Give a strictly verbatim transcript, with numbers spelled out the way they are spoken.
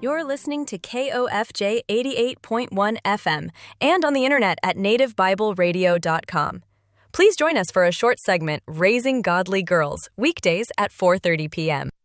You're listening to K O F J eighty-eight point one F M and on the internet at native bible radio dot com. Please join us for a short segment, Raising Godly Girls, weekdays at four thirty p.m.